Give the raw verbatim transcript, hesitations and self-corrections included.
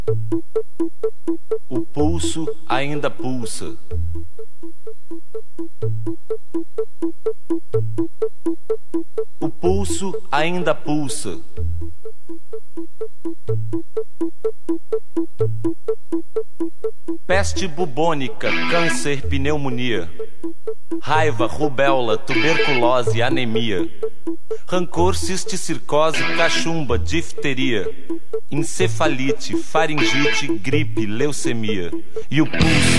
O pulso ainda pulsa. O pulso ainda pulsa. Peste bubônica, câncer, pneumonia. Raiva, rubéola, tuberculose, anemia. Rancor, cisticircose, cachumba, difteria. Encefalite, faringite, gripe, leucemia. E o pulso